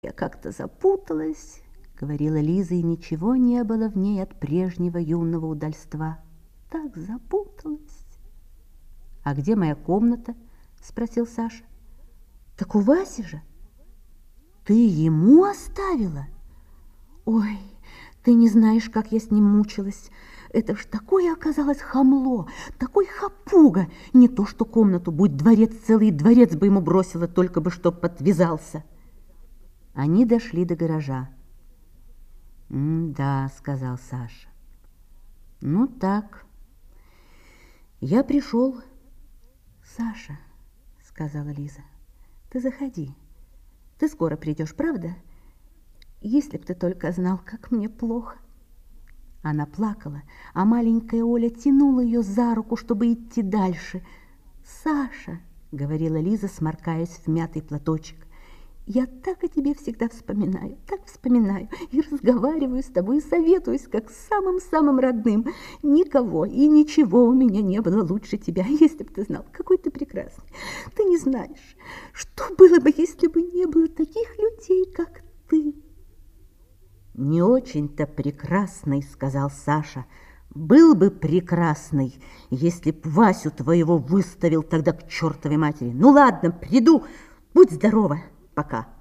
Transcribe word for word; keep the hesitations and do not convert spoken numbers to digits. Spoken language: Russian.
Я как-то запуталась, говорила Лиза, и ничего не было в ней от прежнего юного удальства. Так запуталась. А где моя комната? Спросил Саша. Так у Васи же. Ты ему оставила? Ой, ты не знаешь, как я с ним мучилась. Это ж такое оказалось хамло, такой хапуга. Не то что комнату, будь дворец, целый дворец бы ему бросила, только бы чтоб подвязался. Они дошли до гаража. «Да», — сказал Саша. «Ну так, я пришел». «Саша», — сказала Лиза, — «ты заходи. Ты скоро придешь, правда? Если б ты только знал, как мне плохо». Она плакала, а маленькая Оля тянула ее за руку, чтобы идти дальше. «Саша», — говорила Лиза, сморкаясь в мятый платочек, «я так о тебе всегда вспоминаю, так вспоминаю, и разговариваю с тобой, и советуюсь, как с самым-самым родным. Никого и ничего у меня не было лучше тебя, если бы ты знал, какой ты прекрасный. Ты не знаешь, что было бы, если бы не было таких людей, как ты». «Не очень-то прекрасный», — сказал Саша. «Был бы прекрасный, если б Васю твоего выставил тогда к чертовой матери. Ну ладно, приду, будь здорова, пока».